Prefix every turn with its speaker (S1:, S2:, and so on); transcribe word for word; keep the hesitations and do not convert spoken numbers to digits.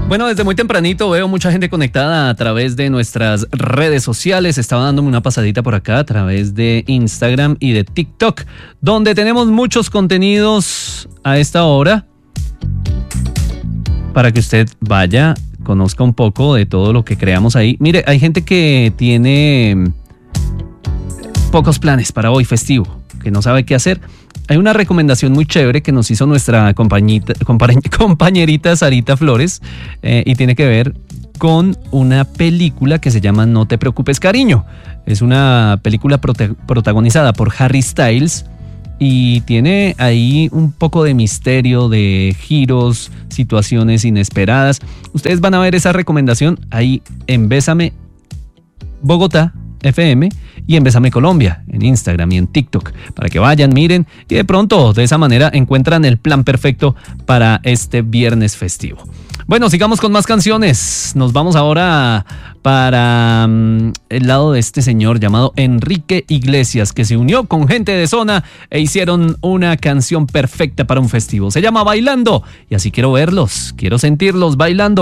S1: Bueno, desde muy tempranito veo mucha gente conectada a través de nuestras redes sociales. Estaba dándome una pasadita por acá a través de Instagram y de TikTok, donde tenemos muchos contenidos a esta hora para que usted vaya, conozca un poco de todo lo que creamos ahí. Mire, hay gente que tiene pocos planes para hoy festivo, que no sabe qué hacer. Hay una recomendación muy chévere que nos hizo nuestra compañita, compañerita Sarita Flores eh, y tiene que ver con una película que se llama No te preocupes, cariño. Es una película prote- protagonizada por Harry Styles y tiene ahí un poco de misterio, de giros, situaciones inesperadas. Ustedes van a ver esa recomendación ahí en Bésame Bogotá F M y en Bésame Colombia, en Instagram y en TikTok, para que vayan, miren y de pronto de esa manera encuentran el plan perfecto para este viernes festivo. Bueno, sigamos con más canciones. Nos vamos ahora para um, el lado de este señor llamado Enrique Iglesias, que se unió con gente de zona e hicieron una canción perfecta para un festivo. Se llama Bailando y así quiero verlos, quiero sentirlos bailando.